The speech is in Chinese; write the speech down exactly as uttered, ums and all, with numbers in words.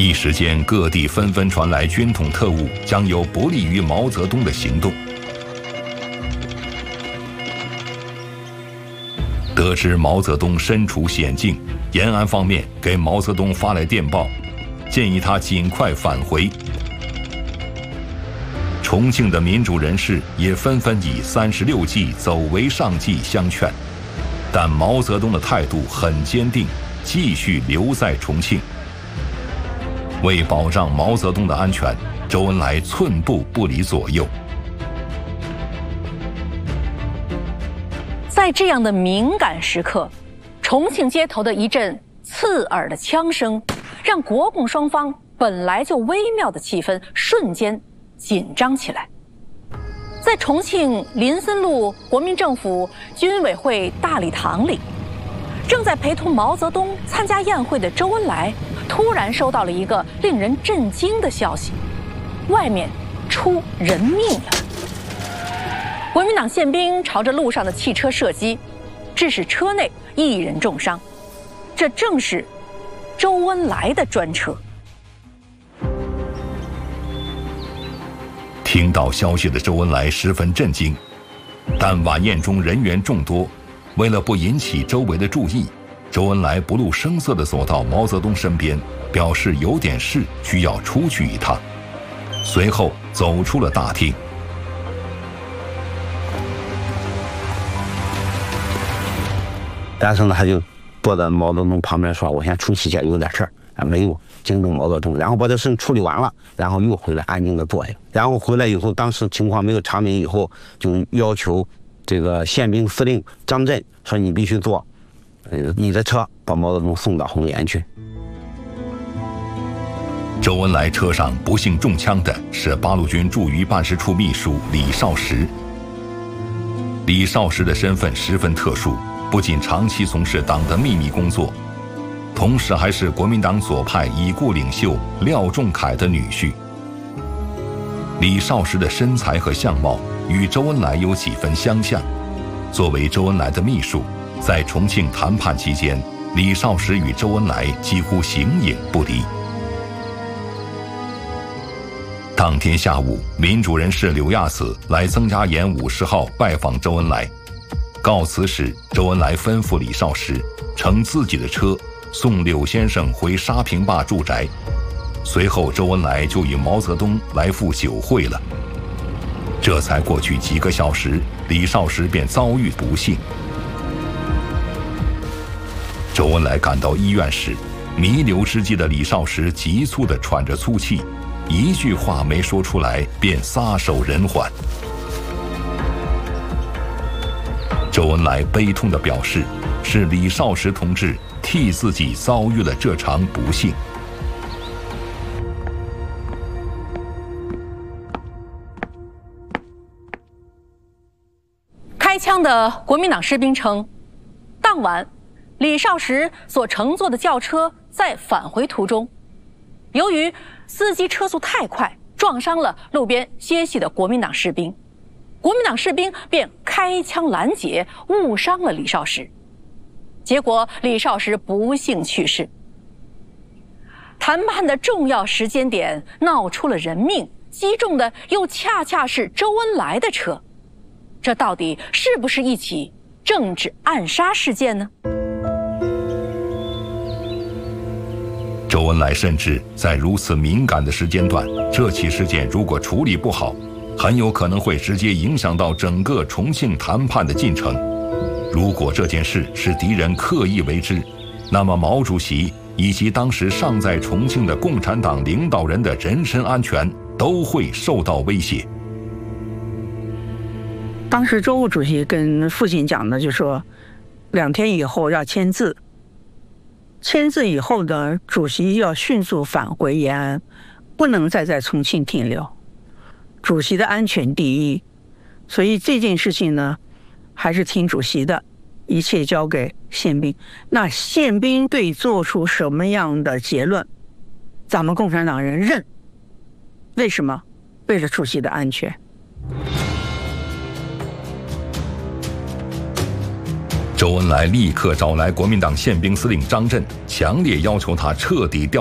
一时间，各地纷纷传来军统特务将有不利于毛泽东的行动。得知毛泽东身处险境，延安方面给毛泽东发来电报，建议他尽快返回。重庆的民主人士也纷纷以三十六计，走为上计相劝，但毛泽东的态度很坚定，继续留在重庆。为保障毛泽东的安全，周恩来寸步不离左右。 在这样的敏感时刻，重庆街头的一阵刺耳的枪声，让国共双方本来就微妙的气氛瞬间紧张起来。在重庆林森路国民政府军委会大礼堂里，正在陪同毛泽东参加宴会的周恩来突然收到了一个令人震惊的消息：外面出人命了。国民党宪兵朝着路上的汽车射击，致使车内一人重伤。这正是周恩来的专车。 听到消息的周恩来十分震惊，但晚宴中人员众多，为了不引起周围的注意，周恩来不露声色地走到毛泽东身边，表示有点事需要出去一趟，随后走出了大厅。 然后呢，他就坐在毛泽东旁边说：“我先出去一下，有点事儿啊，没有惊动毛泽东。”然后把这事处理完了，然后又回来安静的坐下。然后回来以后，当时情况没有查明以后，就要求这个宪兵司令张震说：“你必须坐，呃，你的车把毛泽东送到红岩去。” 周恩来车上不幸中枪的是八路军驻豫办事处秘书李少时。李少时的身份十分特殊。不仅长期从事党的秘密工作，同时还是国民党左派已故领袖廖仲恺的女婿。李少时的身材和相貌与周恩来有几分相像。作为周恩来的秘书，在重庆谈判期间，李少时与周恩来几乎形影不离。当天下午，民主人士柳亚子来曾家岩五十号拜访周恩来。告辞时，周恩来吩咐李少时乘自己的车送柳先生回沙坪坝住宅。随后，周恩来就与毛泽东来赴酒会了。这才过去几个小时，李少时便遭遇不幸。周恩来赶到医院时，弥留之际的李少时急促地喘着粗气，一句话没说出来，便撒手人寰。周恩来悲痛地表示，是李少时同志替自己遭遇了这场不幸。 开枪的国民党士兵称，当晚李少时所乘坐的轿车在返回途中，由于司机车速太快，撞伤了路边歇息的国民党士兵。国民党士兵便开枪拦截，误伤了李少时，结果李少时不幸去世。谈判的重要时间点闹出了人命，击中的又恰恰是周恩来的车，这到底是不是一起政治暗杀事件呢？ 周恩来甚至在如此敏感的时间段，这起事件如果处理不好，很有可能会直接影响到整个重庆谈判的进程。如果这件事是敌人刻意为之，那么毛主席以及当时尚在重庆的共产党领导人的人身安全都会受到威胁。 当时周副主席跟父亲讲的就说，两天以后要签字，签字以后呢，主席要迅速返回延安，不能再在重庆停留。主席的安全第一，所以这件事情呢，还是听主席的，一切交给宪兵。那宪兵队做出什么样的结论，咱们共产党人认。为什么？为了主席的安全。 周恩来立刻找来国民党宪兵司令张震，强烈要求他彻底调